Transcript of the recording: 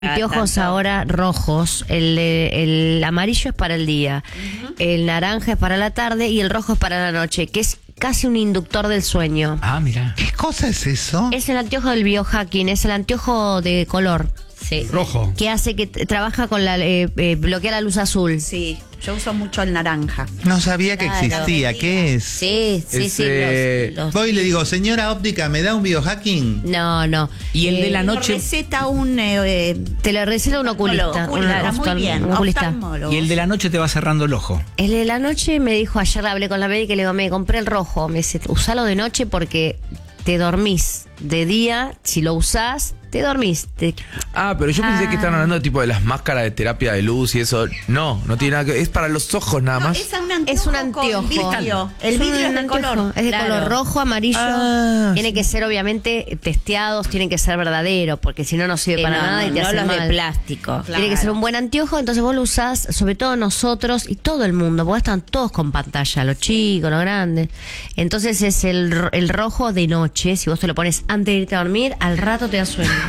Anteojos ahora rojos, el amarillo es para el día, el naranja es para la tarde y el rojo es para la noche, que es casi un inductor del sueño. Ah, mira. ¿Qué cosa es eso? Es el anteojo del biohacking, es el anteojo de color. Sí. Rojo. Que hace que trabaja con la bloquea la luz azul. Sí, yo uso mucho el naranja. No sabía que Claro. existía. ¿Qué es? Sí, los- Voy y le digo, señora óptica, ¿me da un biohacking? No. Y el de la noche. Receta un Te lo receta un oculista. muy bien, un oculista. oftalmólogo. Y el de la noche te va cerrando el ojo. El de la noche me dijo, ayer hablé con la médica y le digo, me compré el rojo. Me dice, usalo de noche porque te dormís. De día, si lo usás, te dormís. Ah, pero yo pensé que estaban hablando tipo de las máscaras de terapia de luz y eso. No tiene nada que ver. Es para los ojos nada No, más. Es un anteojo. con vidrio. El vidrio es de anteojo. color. Es de Claro. color rojo, amarillo. Ah, Tiene que ser obviamente testeados, tienen que ser verdaderos, porque si no, no sirve para nada y te hace los mal. de plástico. Claro. Tiene que ser un buen anteojo, entonces vos lo usás, sobre todo nosotros y todo el mundo, porque están todos con pantalla, los chicos, los grandes. Entonces es el rojo de noche, si vos te lo pones antes de irte a dormir, al rato te da sueño.